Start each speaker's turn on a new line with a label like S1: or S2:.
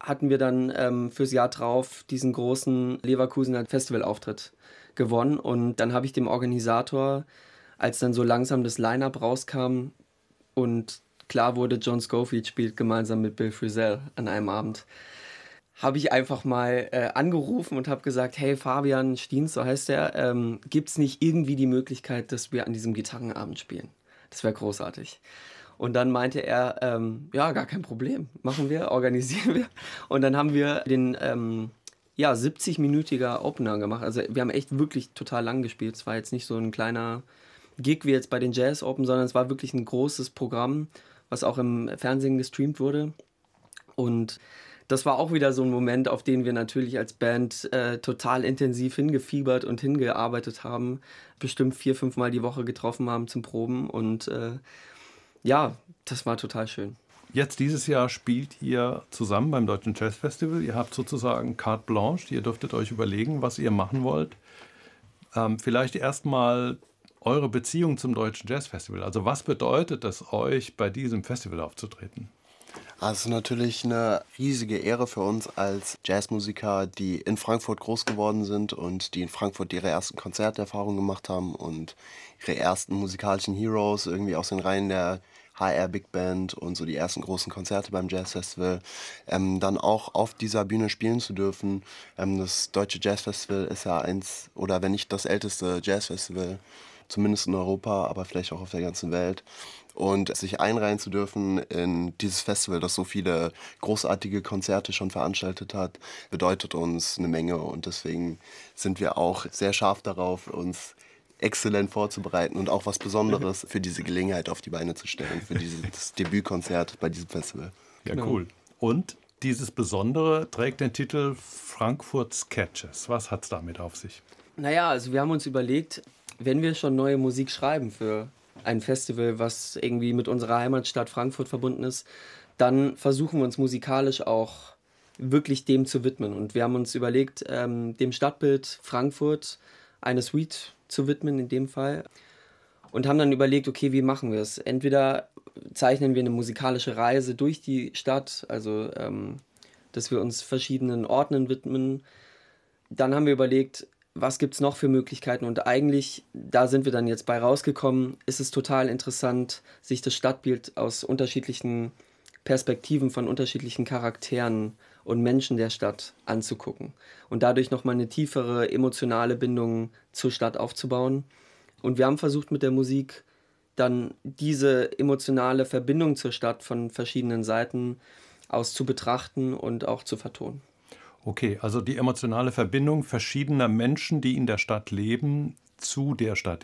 S1: hatten wir dann fürs Jahr drauf diesen großen Leverkusener Festivalauftritt gewonnen. Und dann habe ich dem Organisator, als dann so langsam das Line-Up rauskam und klar wurde, John Scofield spielt gemeinsam mit Bill Frisell an einem Abend, habe ich einfach mal angerufen und habe gesagt, hey Fabian Stiens, so heißt der, gibt es nicht irgendwie die Möglichkeit, dass wir an diesem Gitarrenabend spielen? Das wäre großartig. Und dann meinte er, ja, gar kein Problem, machen wir, organisieren wir. Und dann haben wir den 70-minütiger Opener gemacht. Also wir haben echt wirklich total lang gespielt. Es war jetzt nicht so ein kleiner Gig wie jetzt bei den Jazz Open, sondern es war wirklich ein großes Programm, was auch im Fernsehen gestreamt wurde. Und das war auch wieder so ein Moment, auf den wir natürlich als Band total intensiv hingefiebert und hingearbeitet haben. Bestimmt 4-5 Mal die Woche getroffen haben zum Proben. Und ja, das war total schön.
S2: Jetzt dieses Jahr spielt ihr zusammen beim Deutschen Jazz Festival. Ihr habt sozusagen carte blanche. Ihr dürftet euch überlegen, was ihr machen wollt. Vielleicht erstmal eure Beziehung zum Deutschen Jazz Festival. Also was bedeutet es euch, bei diesem Festival aufzutreten?
S3: Es ist natürlich eine riesige Ehre für uns als Jazzmusiker, die in Frankfurt groß geworden sind und die in Frankfurt ihre ersten Konzerterfahrungen gemacht haben und ihre ersten musikalischen Heroes irgendwie aus den Reihen der HR Big Band und so die ersten großen Konzerte beim Jazz Festival, dann auch auf dieser Bühne spielen zu dürfen. Das Deutsche Jazz Festival ist ja eins, oder wenn nicht das älteste Jazzfestival, zumindest in Europa, aber vielleicht auch auf der ganzen Welt. Und sich einreihen zu dürfen in dieses Festival, das so viele großartige Konzerte schon veranstaltet hat, bedeutet uns eine Menge. Und deswegen sind wir auch sehr scharf darauf, uns exzellent vorzubereiten und auch was Besonderes für diese Gelegenheit auf die Beine zu stellen, für dieses Debütkonzert bei diesem Festival.
S2: Ja, cool. Und dieses Besondere trägt den Titel Frankfurt Sketches. Was hat es damit auf sich?
S1: Naja, also wir haben uns überlegt, wenn wir schon neue Musik schreiben für ein Festival, was irgendwie mit unserer Heimatstadt Frankfurt verbunden ist, dann versuchen wir uns musikalisch auch wirklich dem zu widmen. Und wir haben uns überlegt, dem Stadtbild Frankfurt eine Suite zu widmen in dem Fall. Und haben dann überlegt, okay, wie machen wir es? Entweder zeichnen wir eine musikalische Reise durch die Stadt, also dass wir uns verschiedenen Orten widmen. Dann haben wir überlegt, was gibt es noch für Möglichkeiten? Und eigentlich, da sind wir dann jetzt bei rausgekommen, ist es total interessant, sich das Stadtbild aus unterschiedlichen Perspektiven von unterschiedlichen Charakteren und Menschen der Stadt anzugucken. Und dadurch nochmal eine tiefere emotionale Bindung zur Stadt aufzubauen. Und wir haben versucht mit der Musik dann diese emotionale Verbindung zur Stadt von verschiedenen Seiten aus zu betrachten und auch zu vertonen.
S2: Okay, also die emotionale Verbindung verschiedener Menschen, die in der Stadt leben, zu der Stadt,